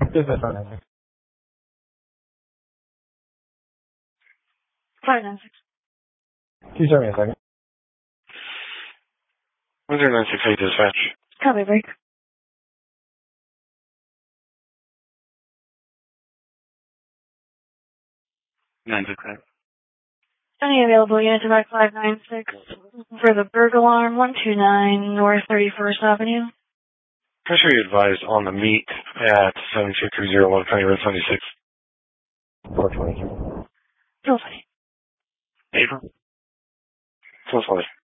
Business 596. 596. Can you start me a second? 1096 dispatch. Copy, break. Any available unit to back 596 for the burglar alarm 129 North 31st Avenue. Pressure you advised on the meet at 72301 County Road 76. 423. Still funny. April. So funny.